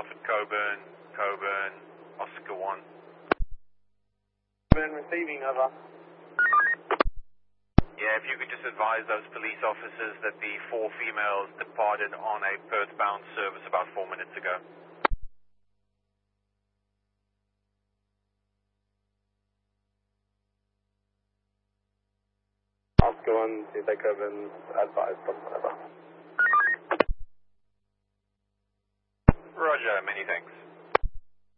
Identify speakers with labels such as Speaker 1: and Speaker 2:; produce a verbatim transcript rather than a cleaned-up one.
Speaker 1: Alfred Coburn, Coburn, Oscar one.
Speaker 2: Been receiving, over.
Speaker 1: Yeah, if you could just advise those police officers that the four females departed on a Perth-bound service about four minutes ago.
Speaker 2: Oscar one, see if they Coburn, advised, whatever.
Speaker 1: Roger, many thanks.